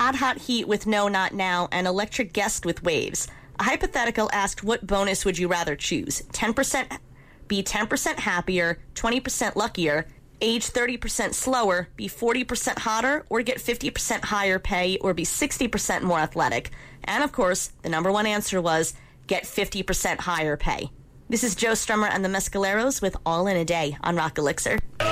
Hot Hot Heat with No Not Now, and Electric Guest with Waves. A hypothetical asked, what bonus would you rather choose? 10% be 10% happier, 20% luckier, age 30% slower, be 40% hotter, or get 50% higher pay, or be 60% more athletic. And of course, the number one answer was get 50% higher pay. This is Joe Strummer and the Mescaleros with All in a Day on Rock Elixir.